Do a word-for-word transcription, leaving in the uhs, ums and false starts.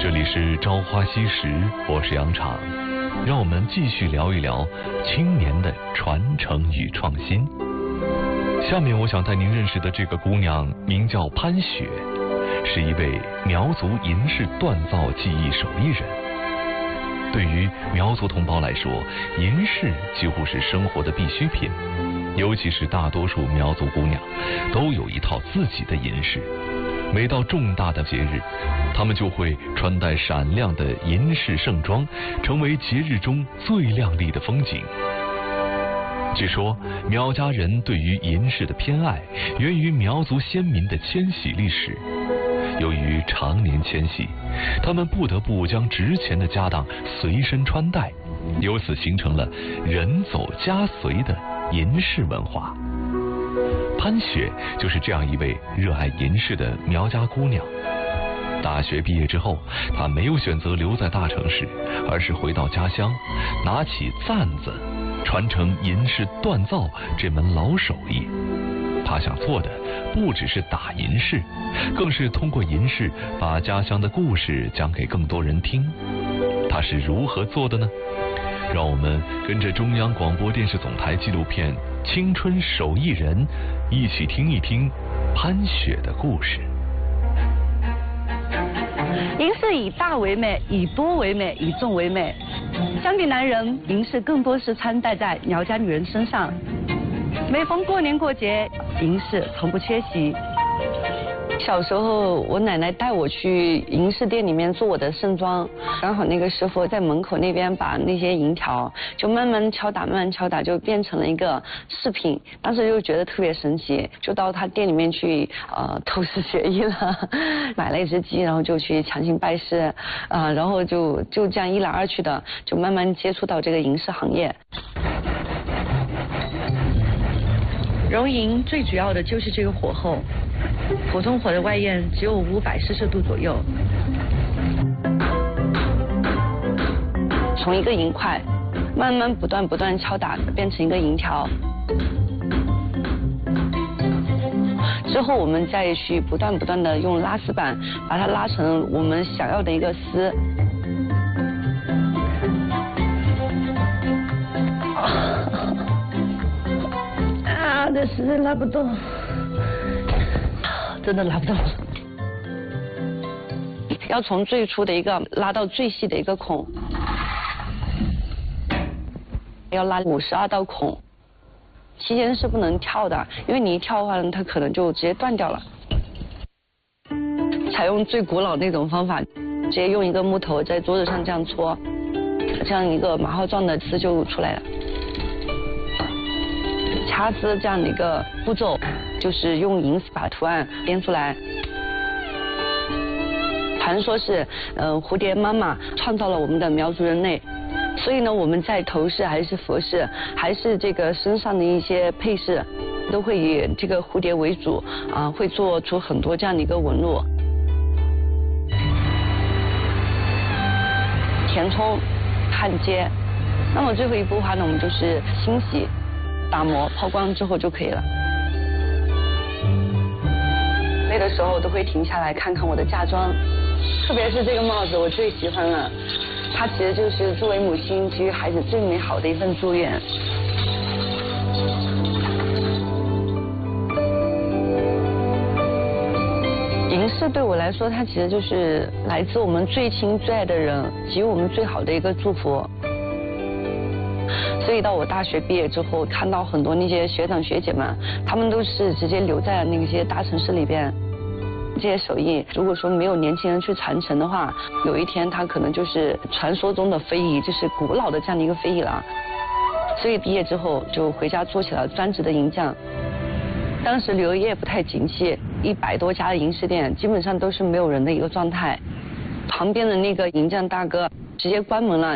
这里是朝花夕拾，我是杨昶，让我们继续聊一聊青年的传承与创新。下面我想带您认识的这个姑娘名叫潘雪，是一位苗族银饰锻造技艺手艺人。对于苗族同胞来说，银饰几乎是生活的必需品，尤其是大多数苗族姑娘都有一套自己的银饰。每到重大的节日，她们就会穿戴闪亮的银饰盛装，成为节日中最亮丽的风景。据说苗家人对于银饰的偏爱源于苗族先民的迁徙历史。由于常年迁徙，他们不得不将值钱的家当随身穿戴，由此形成了人走家随的银饰文化。潘雪就是这样一位热爱银饰的苗家姑娘。大学毕业之后，她没有选择留在大城市，而是回到家乡，拿起簪子，传承银饰锻造这门老手艺。她想做的不只是打银饰，更是通过银饰把家乡的故事讲给更多人听。她是如何做的呢？让我们跟着中央广播电视总台纪录片《青春手艺人》一起听一听潘雪的故事。 银饰以大为美，以多为美，以重为美。相比男人，银饰更多是穿戴在苗家女人身上。每逢过年过节，银饰从不缺席。 小时候，我奶奶带我去银饰店里面做我的盛装，刚好那个师傅在门口那边把那些银条就慢慢敲打，慢慢敲打，就变成了一个饰品。当时就觉得特别神奇，就到他店里面去呃偷师学艺了，买了一只鸡，然后就去强行拜师，啊、呃，然后就就这样一来二去的，就慢慢接触到这个银饰行业。 熔银最主要的就是这个火候，普通火的外焰只有五百摄氏度左右。 从一个银块慢慢不断不断敲打变成一个银条，之后我们再去不断不断的用拉丝板把它拉成我们想要的一个丝。啊，这实在拉不动，真的拉不动。要从最粗的一个拉到最细的一个孔，要拉五十二道孔，期间是不能跳的，因为你一跳的话呢，它可能就直接断掉了。采用最古老那种方法，直接用一个木头在桌子上这样戳，这样一个马号状的丝就出来了。掐丝这样的一个步骤，就是用银丝把图案编出来。传说是，呃，蝴蝶妈妈创造了我们的苗族人类，所以呢，我们在头饰还是服饰，还是这个身上的一些配饰，都会以这个蝴蝶为主，啊、呃，会做出很多这样的一个纹路。填充、焊接，那么最后一步的话呢，我们就是清洗。打磨抛光之后就可以了。累的时候都会停下来看看我的嫁妆，特别是这个帽子我最喜欢了，它其实就是作为母亲给予孩子最美好的一份祝愿。银饰对我来说，它其实就是来自我们最亲最爱的人，给予我们最好的一个祝福。所以到我大学毕业之后，看到很多那些学长学姐们，他们都是直接留在那些大城市里边。这些手艺，如果说没有年轻人去传承的话，有一天它可能就是传说中的非遗，就是古老的这样的一个非遗了。所以毕业之后就回家做起了专职的银匠。当时旅游业不太景气，一百多家的银饰店基本上都是没有人的一个状态。旁边的那个银匠大哥直接关门了。